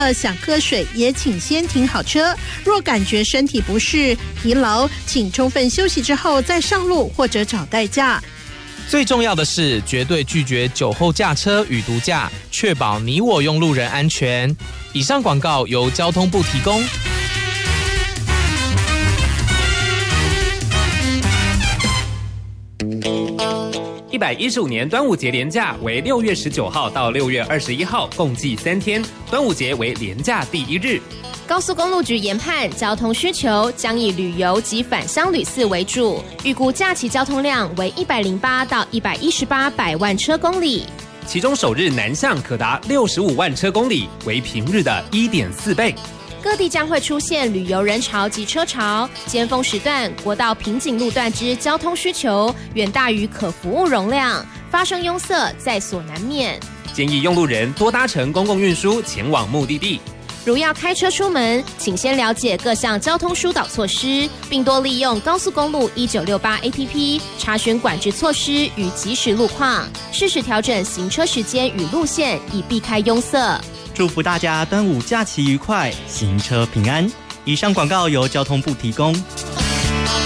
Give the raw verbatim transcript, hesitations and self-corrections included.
想喝水也请先停好车，若感觉身体不适、疲劳，请充分休息之后再上路或者找代驾。 最重要的是，绝对拒绝酒后驾车与毒驾，确保你我用路人安全。以上广告由交通部提供。 一百一十五年端午节连假为六月十九号到六月二十一号，共计三天。端午节为连假第一日。 高速公路局研判，交通需求将以旅游及返乡旅次为主，预估假期交通量为一百零八到一百一十八百万车公里， 其中首日南向可达六十五万车公里，为平日的一点四倍。 各地将会出现旅游人潮及车潮，尖峰时段国道瓶颈路段之交通需求远大于可服务容量，发生拥塞在所难免。 建议用路人多搭乘公共运输前往目的地。 如要开车出门，请先了解各项交通疏导措施，并多利用高速公路一九六八 A P P 查询管制措施与即时路况，适时调整行车时间与路线，以避开拥塞。 祝福大家端午假期愉快，行车平安。以上广告由交通部提供。